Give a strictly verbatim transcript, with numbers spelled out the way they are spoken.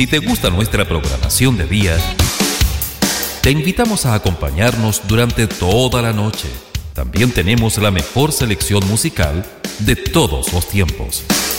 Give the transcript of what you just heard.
Si te gusta nuestra programación de día, te invitamos a acompañarnos durante toda la noche. También tenemos la mejor selección musical de todos los tiempos.